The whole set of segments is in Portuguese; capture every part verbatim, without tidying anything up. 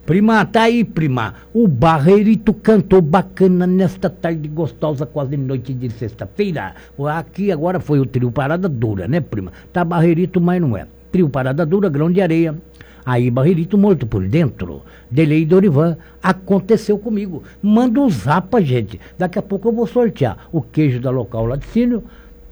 Prima, tá aí, prima. O Barreirito cantou bacana nesta tarde gostosa, quase noite de sexta-feira. Aqui agora foi o trio Parada Dura, né, prima? Tá Barreirito, mas não é. Trio Parada Dura, Grão de Areia. Aí, Barreirito morto por dentro. Delei Dorivan. Aconteceu comigo. Manda um zap, gente. Daqui a pouco eu vou sortear o queijo da Local Laticínio.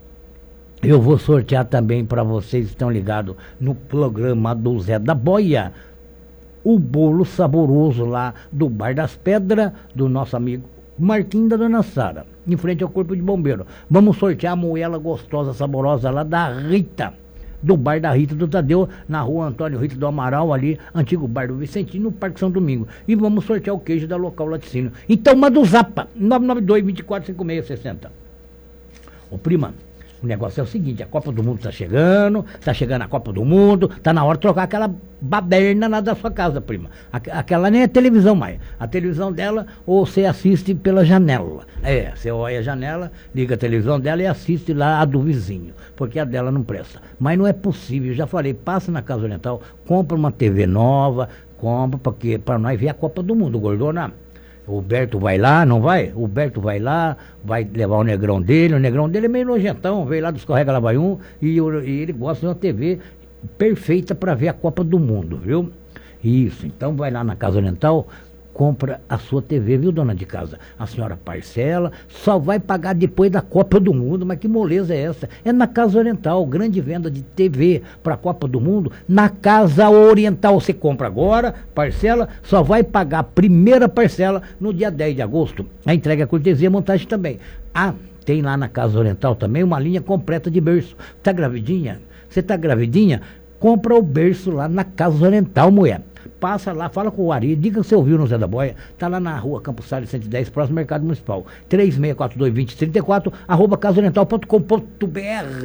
Eu vou sortear também para vocês que estão ligados no programa do Zé da Boia. O bolo saboroso lá do Bar das Pedras, do nosso amigo Marquinhos da Dona Sara, em frente ao Corpo de Bombeiro. Vamos sortear a moela gostosa, saborosa lá da Rita, do Bar da Rita do Tadeu, na rua Antônio Rita do Amaral, ali, antigo Bar do Vicentino, no Parque São Domingo. E vamos sortear o queijo da Local Laticínio. Então manda o zapa, nove nove dois, dois quatro, cinco seis seis zero. Ô prima, o negócio é o seguinte, a Copa do Mundo tá chegando, tá chegando a Copa do Mundo, tá na hora de trocar aquela baderna lá da sua casa, prima. Aquela nem é televisão mais. A televisão dela, ou você assiste pela janela. É, você olha a janela, liga a televisão dela e assiste lá a do vizinho, porque a dela não presta. Mas não é possível, já falei, passa na Casa Oriental, compra uma T V nova, compra, porque para nós ver a Copa do Mundo, gordona. O Berto vai lá, não vai? O Berto vai lá, vai levar o negrão dele, o negrão dele é meio nojentão, veio lá do Escorrega Lavaium e, e ele gosta de uma T V perfeita para ver a Copa do Mundo, viu? Isso, então vai lá na Casa Oriental, compra a sua T V, viu, dona de casa? A senhora parcela, só vai pagar depois da Copa do Mundo, mas que moleza é essa? É na Casa Oriental, grande venda de T V para a Copa do Mundo, na Casa Oriental. Você compra agora, parcela, só vai pagar a primeira parcela no dia dez de agosto. A entrega é cortesia e montagem também. Ah, tem lá na Casa Oriental também uma linha completa de berço. Tá gravidinha? Você tá gravidinha? Compra o berço lá na Casa Oriental, mulher. Passa lá, fala com o Ari, diga que você ouviu no Zé da Boia, tá lá na rua Campos Salles cento e dez, próximo ao Mercado Municipal, três seis quatro dois, dois zero três quatro, arroba casa oriental ponto com ponto br.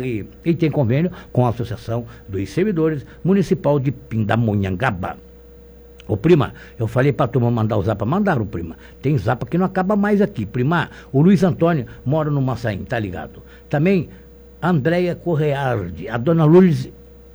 E tem convênio com a Associação dos Servidores Municipal de Pindamonhangaba. Ô prima, eu falei pra turma mandar o zapa, mandaram, prima. Tem zapa que não acaba mais aqui, prima. O Luiz Antônio mora no Massaim, tá ligado? Também a Andréia Correardi, a dona Lourdes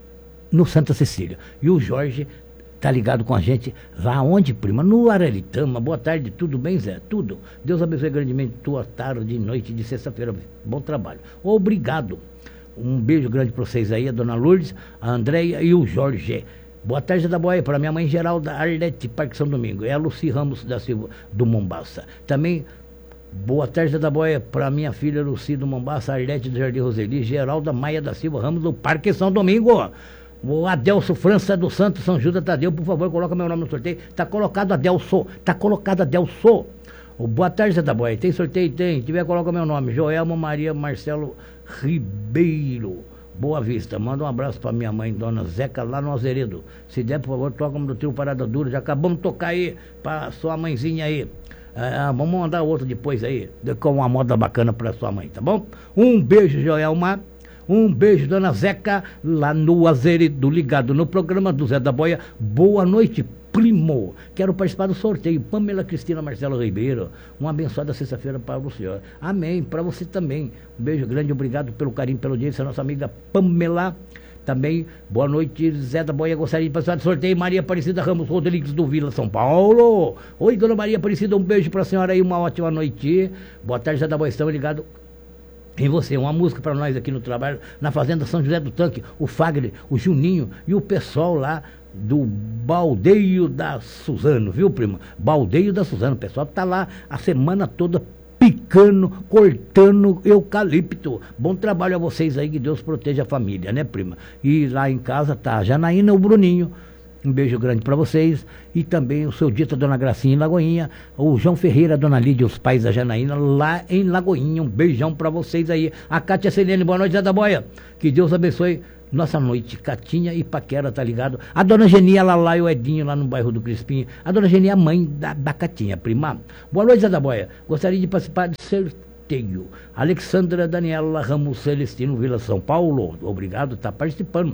no Santa Cecília. E o Jorge tá ligado com a gente lá onde, prima? No Araritama. Boa tarde, tudo bem, Zé? Tudo. Deus abençoe grandemente tua tarde e noite de sexta-feira. Bom trabalho. Obrigado. Um beijo grande para vocês aí, a dona Lourdes, a Andréia e o Jorge. Boa tarde, Zé da Boia, para minha mãe Geralda Arlete, Parque São Domingo. É a Luci Ramos da Silva, do Mombaça. Também, boa tarde, Zé da Boia, para minha filha Luci do Mombaça, Arlete do Jardim Roseli, Geralda Maia da Silva Ramos, do Parque São Domingo. O Adelso França do Santo São Judas Tadeu, por favor, coloca meu nome no sorteio. Tá colocado Adelso, tá colocado Adelso. O boa tarde, Zé da Boia. Tem sorteio? Tem. Se tiver, coloca meu nome. Joelma Maria Marcelo Ribeiro, Boa Vista. Manda um abraço pra minha mãe, dona Zeca, lá no Azeredo. Se der, por favor, toca no trio Parada Dura. Já acabamos de tocar aí pra sua mãezinha aí. Ah, vamos mandar outro depois aí, com uma moda bacana pra sua mãe, tá bom? Um beijo, Joelma. Um beijo, dona Zeca, lá no Azeredo, ligado no programa do Zé da Boia. Boa noite, primo. Quero participar do sorteio. Pamela Cristina Marcelo Ribeiro. Uma abençoada sexta-feira para o senhor. Amém. Para você também. Um beijo grande, obrigado pelo carinho, pela audiência. Nossa amiga Pamela. Também, boa noite, Zé da Boia. Gostaria de participar do sorteio. Maria Aparecida Ramos Rodrigues, do Vila São Paulo. Oi, dona Maria Aparecida, um beijo para a senhora aí. Uma ótima noite. Boa tarde, Zé da Boia. Estamos ligados em você, uma música para nós aqui no trabalho, na Fazenda São José do Tanque, o Fagner, o Juninho e o pessoal lá do Baldeio da Suzano, viu, prima? Baldeio da Suzano, o pessoal tá lá a semana toda picando, cortando eucalipto. Bom trabalho a vocês aí, que Deus proteja a família, né, prima? E lá em casa tá a Janaína, o Bruninho. Um beijo grande para vocês. E também o seu Dito, a dona Gracinha em Lagoinha. O João Ferreira, a dona Lídia, os pais da Janaína, lá em Lagoinha. Um beijão para vocês aí. A Cátia Celene, boa noite, Zé da Boia. Que Deus abençoe nossa noite. Catinha e Paquera, tá ligado? A dona Genia, lá lá e o Edinho, lá no bairro do Crispim. A dona Genia, mãe da, da Catinha, prima. Boa noite, Zé da Boia. Gostaria de participar de sorteio. Alexandra Daniela Ramos Celestino, Vila São Paulo. Obrigado, tá participando.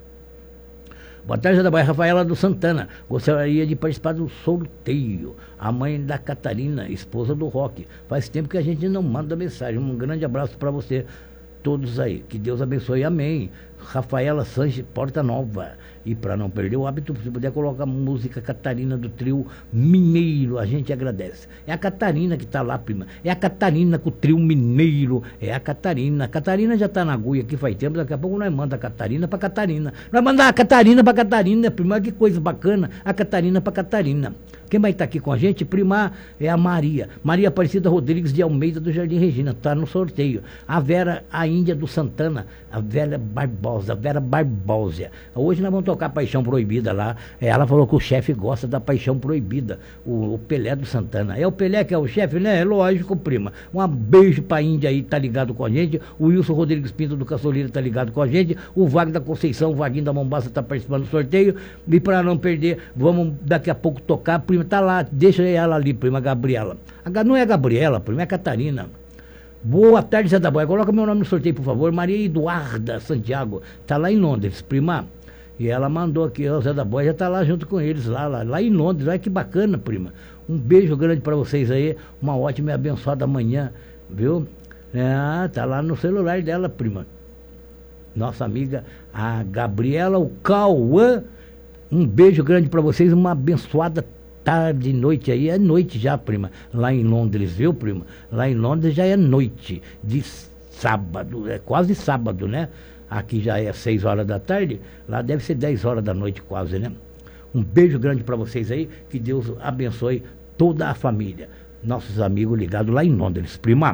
Boa tarde, Zé da Boia. Rafaela do Santana. Gostaria de participar do sorteio. A mãe da Catarina, esposa do Roque. Faz tempo que a gente não manda mensagem. Um grande abraço para você, todos aí. Que Deus abençoe. Amém. Rafaela Sanches, Porta Nova. E para não perder o hábito, se puder colocar música Catarina do trio Mineiro, a gente agradece. É a Catarina que está lá, prima. É a Catarina com o trio Mineiro. É a Catarina. A Catarina já está na agulha aqui faz tempo, daqui a pouco nós manda a Catarina para Catarina. Nós mandar a Catarina para Catarina, prima, que coisa bacana. A Catarina para Catarina. Quem vai estar aqui com a gente, prima, é a Maria. Maria Aparecida Rodrigues de Almeida do Jardim Regina, está no sorteio. A Vera, a Índia do Santana, a Vera Barbosa, a Vera Barbosa. Hoje nós vamos tocar Paixão Proibida lá. Ela falou que o chefe gosta da Paixão Proibida, o, o Pelé do Santana. É o Pelé que é o chefe, né? É lógico, prima. Um beijo pra Índia aí, tá ligado com a gente. O Wilson Rodrigues Pinto do Caçoleiro tá ligado com a gente. O Wagner da Conceição, o Vaguinho da Mombaça tá participando do sorteio. E pra não perder, vamos daqui a pouco tocar. Prima, tá lá, deixa ela ali, prima Gabriela. A, não é a Gabriela, prima, é a Catarina. Boa tarde, Zé da Boia. Coloca meu nome no sorteio, por favor. Maria Eduarda Santiago, tá lá em Londres, prima. E ela mandou aqui, o Zé da Boia já tá lá junto com eles, lá, lá, lá em Londres. Olha que bacana, prima. Um beijo grande para vocês aí, uma ótima e abençoada manhã, viu? É, tá lá no celular dela, prima. Nossa amiga, a Gabriela, o Cauã. Um beijo grande para vocês, uma abençoada tarde, noite aí. É noite já, prima, lá em Londres, viu, prima? Lá em Londres já é noite de sábado, é quase sábado, né? Aqui já é seis horas da tarde, lá deve ser dez horas da noite quase, né? Um beijo grande para vocês aí, que Deus abençoe toda a família. Nossos amigos ligados lá em Londres. Prima,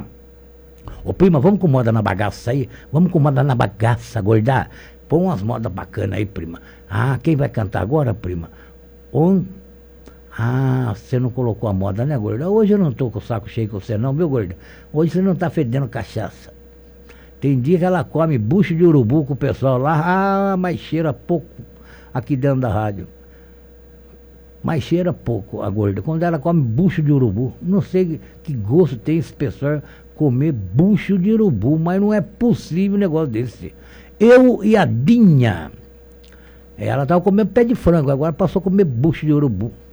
ô prima, vamos com moda na bagaça aí? Vamos com moda na bagaça, gordar? Põe umas modas bacanas aí, prima. Ah, quem vai cantar agora, prima? Um... Ah, você não colocou a moda, né, gorda? Hoje eu não tô com o saco cheio com você não, viu, gorda? Hoje você não tá fedendo cachaça. Tem dia que ela come bucho de urubu com o pessoal lá, ah, mas cheira pouco aqui dentro da rádio. Mas cheira pouco a gorda. Quando ela come bucho de urubu, não sei que gosto tem esse pessoal comer bucho de urubu, mas não é possível um negócio desse. Eu e a Dinha, ela estava comendo pé de frango, agora passou a comer bucho de urubu.